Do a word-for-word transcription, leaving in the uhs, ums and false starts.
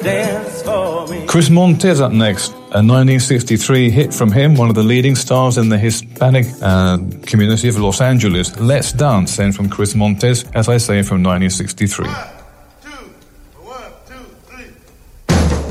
dance for me. Chris Montez up next, a nineteen sixty-three hit from him, one of the leading stars in the Hispanic uh, community of Los Angeles. Let's Dance, and from Chris Montez, as I say, from nineteen sixty-three.